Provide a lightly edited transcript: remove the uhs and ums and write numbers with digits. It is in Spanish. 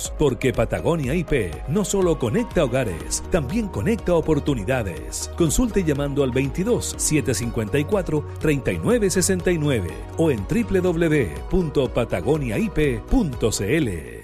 juntos, porque Patagonia IP no solo conecta hogares, también conecta oportunidades. Consulte llamando al 22 754 3969 o en www.patagoniaip.cl.